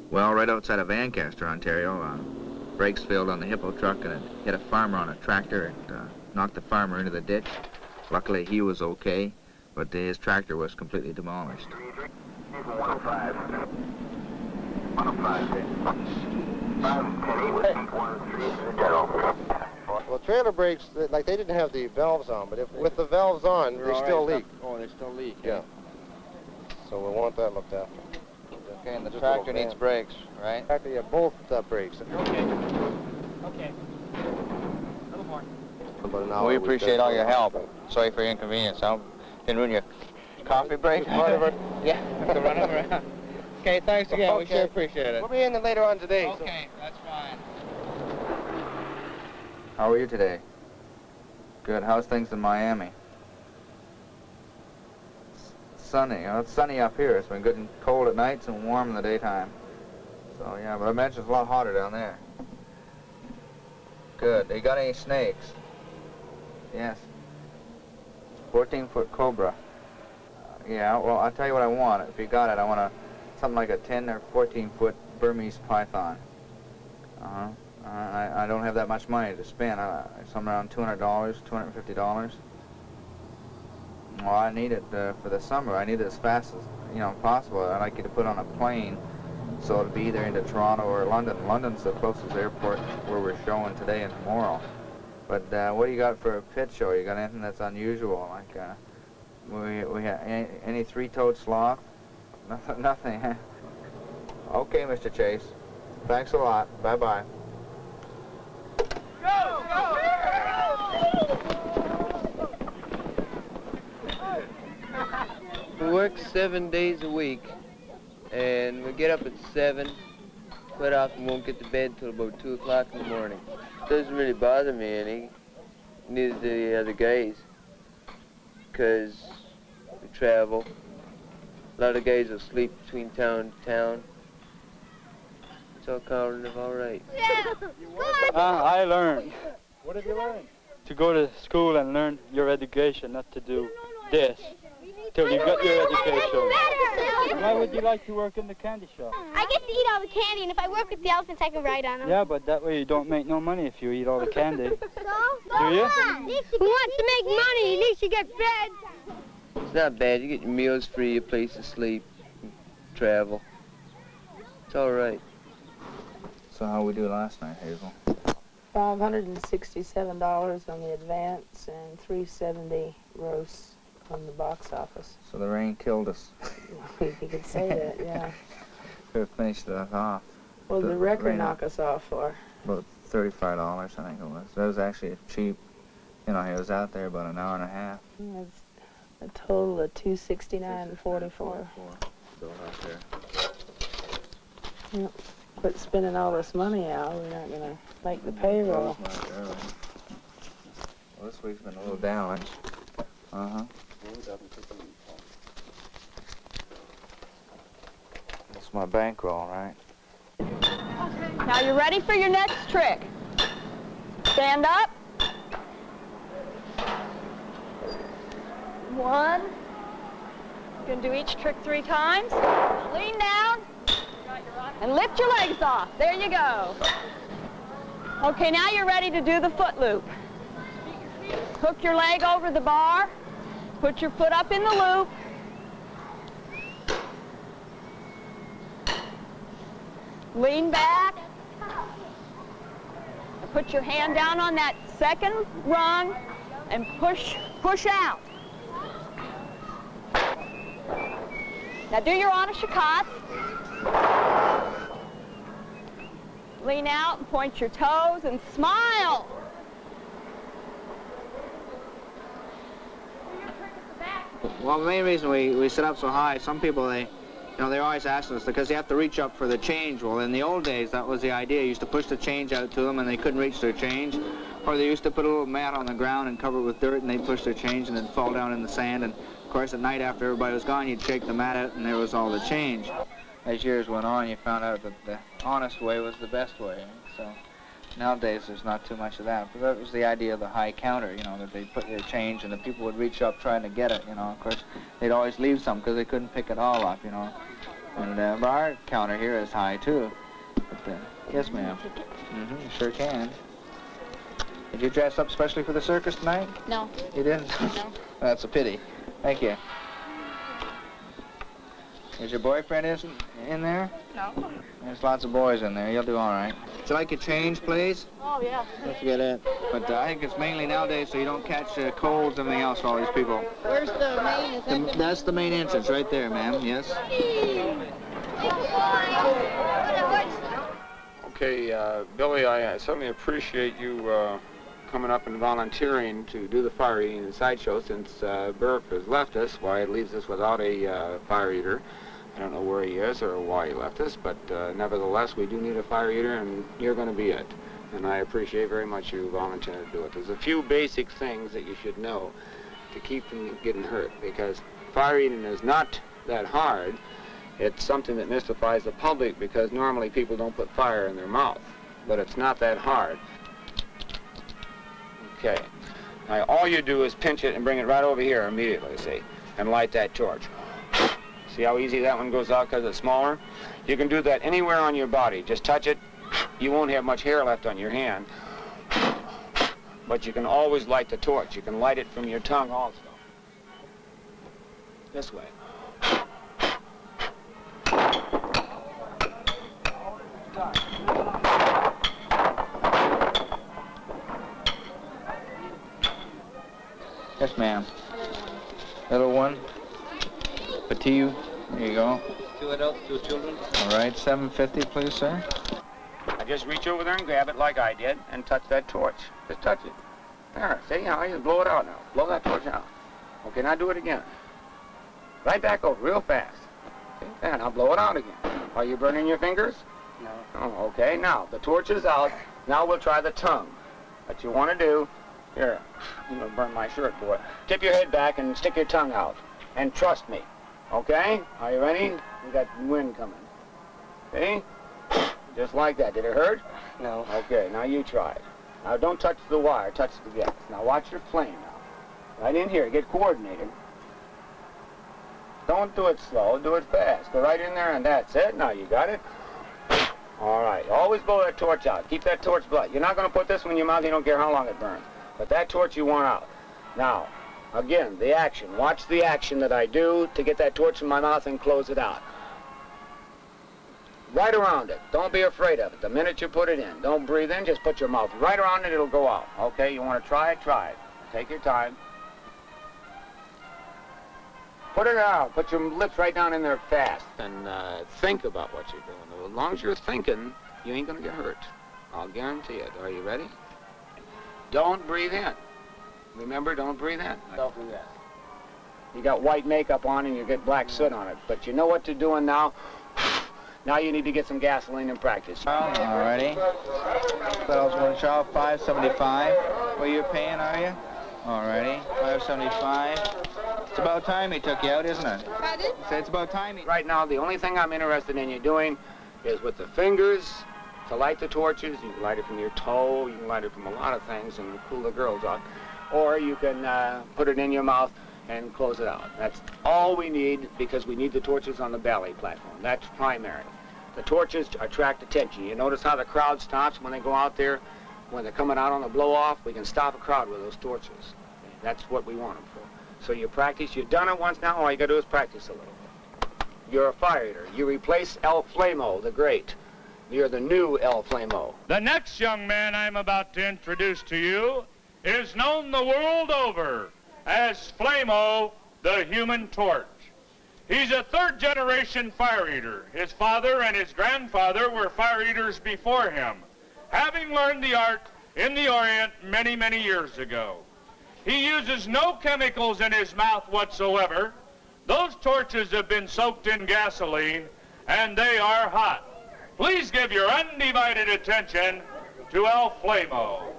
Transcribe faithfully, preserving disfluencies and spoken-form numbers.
Well, right outside of Ancaster, Ontario, uh, brakes failed on the Hippo truck and it hit a farmer on a tractor and uh, knocked the farmer into the ditch. Luckily, he was okay, but his tractor was completely demolished. one oh five. one oh five. Well, trailer brakes, like they didn't have the valves on, but if with the valves on, they still leak. Oh, they still leak. Yeah. So we want that looked after. Okay, and the Just tractor a little needs brakes, right? Tractor, yeah, both uh, brakes. Okay. Okay. A little more. About an Well, hour, we we've appreciate got- all your help. Sorry for your inconvenience. I didn't ruin your coffee break. Yeah, have to run them around. Okay, thanks again. We Okay. sure appreciate it. We'll be in later on today. so- Okay, that's fine. How are you today? Good. How's things in Miami? S- Sunny. Well, it's sunny up here. It's been good and cold at nights and warm in the daytime. So, yeah, but I imagine it's a lot hotter down there. Good. You got any snakes? Yes. fourteen-foot cobra. Uh, yeah, well, I'll tell you what I want. If you got it, I want a, something like a ten or fourteen-foot Burmese python. Uh-huh. Uh, I, I don't have that much money to spend. Uh, somewhere around two hundred dollars, two hundred fifty dollars. Well, I need it uh, for the summer. I need it as fast as, you know, possible. I'd like you to put on a plane so it'll be either into Toronto or London. London's the closest airport where we're showing today and tomorrow. But uh, what do you got for a pit show? You got anything that's unusual? Like, uh, we, we have any, any three-toed sloth? Nothing, nothing, huh? Okay, Mister Chase. Thanks a lot. Bye-bye. Go! Go! We work seven days a week, and we get up at seven, quite often won't get to bed till about two o'clock in the morning. Doesn't really bother me any, neither do the other guys, because we travel. A lot of guys will sleep between town to town. It's all kind of all right. Uh, I learned What did you learn? to go to school and learn your education, not to do this till you got your education. Why would you like to work in the candy shop? I get to eat all the candy, and if I work with the elephants, I can ride on them. Yeah, but that way you don't make no money if you eat all the candy. Do you? Who wants to make money? He needs to get fed. It's not bad. You get your meals free, a place to sleep, travel. It's all right. So how we do last night, Hazel? five hundred sixty-seven dollars on the advance and three seventy gross on the box office. So the rain killed us. You could say that, yeah. Could have finished that off. Well, the The record rain- knocked us off for. About thirty-five dollars, I think it was. That was actually cheap. You know, he was out there about an hour and a half. It's a total of two sixty-nine forty-four. Still out there. Yep. Quit spending all this money out. We're not gonna make the payroll. Well, this week's been a little down. Uh-huh. That's my bankroll, right? Now you're ready for your next trick. Stand up. One. You're gonna do each trick three times. Lean down and lift your legs off. There you go. Okay, now you're ready to do the foot loop. Hook your leg over the bar. Put your foot up in the loop. Lean back. Put your hand down on that second rung and push, push out. Now do your honor shakats. Lean out and point your toes and smile. Well, the main reason we, we sit up so high, some people, they, you know, they're always asking us because they have to reach up for the change. Well, in the old days, that was the idea. You used to push the change out to them and they couldn't reach their change. Or they used to put a little mat on the ground and cover it with dirt and they'd push their change and then fall down in the sand. And, of course, at night after everybody was gone, you'd shake the mat out and there was all the change. As years went on, you found out that the honest way was the best way. So nowadays, there's not too much of that. But that was the idea of the high counter, you know, that they'd put their change and the people would reach up trying to get it, you know. Of course, they'd always leave some because they couldn't pick it all up, you know. And uh, our counter here is high, too. But, uh, yes, ma'am. Mm-hmm, sure can. Did you dress up especially for the circus tonight? No. You didn't? No. That's a pity. Thank you. Is your boyfriend isn't in there? No. There's lots of boys in there. You'll do all right. Would you like a change, please? Oh, yeah. Let's get it. But uh, I think it's mainly nowadays so you don't catch uh, colds and everything else for all these people. Where's the main? Is The, that's the main entrance right there, ma'am. Yes. Okay, uh, Billy, I uh, certainly appreciate you uh, coming up and volunteering to do the fire eating and sideshow. Since uh, Burke has left us, why it leaves us without a uh, fire eater. I don't know where he is or why he left us, but uh, nevertheless, we do need a fire eater, and you're going to be it. And I appreciate very much you volunteering to do it. There's a few basic things that you should know to keep from getting hurt, because fire eating is not that hard. It's something that mystifies the public, because normally people don't put fire in their mouth, but it's not that hard. Okay. Now, all you do is pinch it and bring it right over here immediately, see, and light that torch. See how easy that one goes out because it's smaller? You can do that anywhere on your body. Just touch it. You won't have much hair left on your hand. But you can always light the torch. You can light it from your tongue also. This way. Yes, ma'am. Little one. Petite. There you go. Two adults, two children. All right, seven fifty, please, sir. Now just reach over there and grab it like I did and touch that torch. Just touch it. There, see how you blow it out now. Blow that torch out. Okay, now do it again. Right back over, real fast. See? There, now blow it out again. Are you burning your fingers? No. Oh, okay, now the torch is out. Now we'll try the tongue. What you want to do, here, I'm going to burn my shirt, boy. Tip your head back and stick your tongue out. And trust me. Okay? Are you ready? We got wind coming. See? Just like that. Did it hurt? No. Okay, now you try it. Now don't touch the wire, touch the gas. Now watch your flame now. Right in here, get coordinated. Don't do it slow, do it fast. Go right in there and that's it. Now you got it. All right, always blow that torch out. Keep that torch bright. You're not going to put this one in your mouth, you don't care how long it burns. But that torch you want out. Now, again, the action. Watch the action that I do to get that torch in my mouth and close it out. Right around it. Don't be afraid of it. The minute you put it in, don't breathe in, just put your mouth right around it, it'll go out. Okay, you want to try it? Try it. Take your time. Put it out. Put your lips right down in there fast and uh, think about what you're doing. As long as you're thinking, you ain't going to get hurt. I'll guarantee it. Are you ready? Don't breathe in. Remember, don't breathe in. Don't do that. You got white makeup on and you get black soot on it, but you know what you're doing now? Now you need to get some gasoline and practice. All righty. Fellows want to show five seventy-five. Well, you're paying, are you? All righty. five seventy-five. It's about time he took you out, isn't it? Pardon? Say it's about time he... Right now, the only thing I'm interested in you doing is with the fingers to light the torches. You can light it from your toe. You can light it from a lot of things and cool the girls out. Or you can uh, put it in your mouth and close it out. That's all we need because we need the torches on the ballet platform. That's primary. The torches attract attention. You notice how the crowd stops when they go out there? When they're coming out on the blow-off, we can stop a crowd with those torches. That's what we want them for. So you practice. You've done it once now. All you got to do is practice a little bit. You're a fire eater. You replace El Flamo, the great. You're the new El Flamo. The next young man I'm about to introduce to you is known the world over as Flamo, the Human Torch. He's a third-generation fire eater. His father and his grandfather were fire eaters before him, having learned the art in the Orient many, many years ago. He uses no chemicals in his mouth whatsoever. Those torches have been soaked in gasoline, and they are hot. Please give your undivided attention to El Flamo.